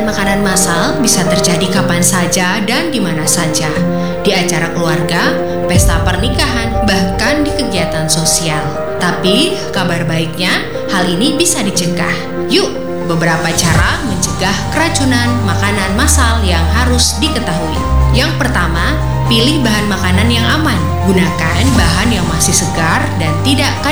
makanan massal bisa terjadi kapan saja dan di mana saja. Di acara keluarga, pesta pernikahan, bahkan di kegiatan sosial. Tapi, kabar baiknya, hal ini bisa dicegah. Yuk, beberapa cara mencegah keracunan makanan massal yang harus diketahui. Yang pertama, pilih bahan makanan yang aman. Gunakan bahan yang masih segar dan tidak